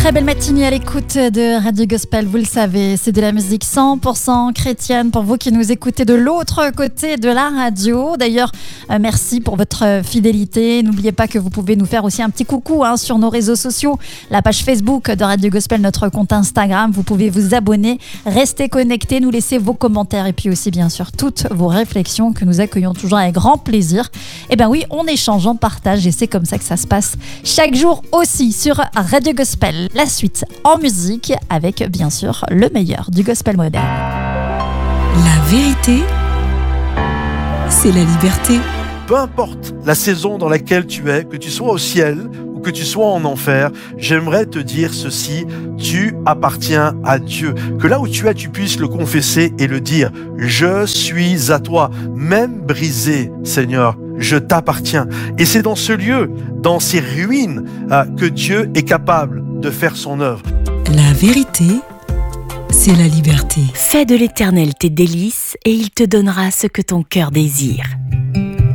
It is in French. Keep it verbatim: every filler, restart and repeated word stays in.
Très belle matinée à l'écoute de Radio Gospel, vous le savez, c'est de la musique cent pour cent chrétienne pour vous qui nous écoutez de l'autre côté de la radio. D'ailleurs, euh, merci pour votre fidélité. N'oubliez pas que vous pouvez nous faire aussi un petit coucou hein, sur nos réseaux sociaux, la page Facebook de Radio Gospel, notre compte Instagram. Vous pouvez vous abonner, rester connectés, nous laisser vos commentaires et puis aussi bien sûr toutes vos réflexions que nous accueillons toujours avec grand plaisir. Et bien oui, on échange, on partage et c'est comme ça que ça se passe chaque jour aussi sur Radio Gospel. La suite en musique avec bien sûr le meilleur du gospel moderne. La vérité, c'est la liberté. Peu importe la saison dans laquelle tu es, que tu sois au ciel ou que tu sois en enfer, j'aimerais te dire ceci, tu appartiens à Dieu. Que là où tu es, tu puisses le confesser et le dire. Je suis à toi, même brisé, Seigneur. Je t'appartiens. Et c'est dans ce lieu, dans ces ruines, euh, que Dieu est capable de faire son œuvre. La vérité, c'est la liberté. Fais de l'Éternel tes délices et il te donnera ce que ton cœur désire.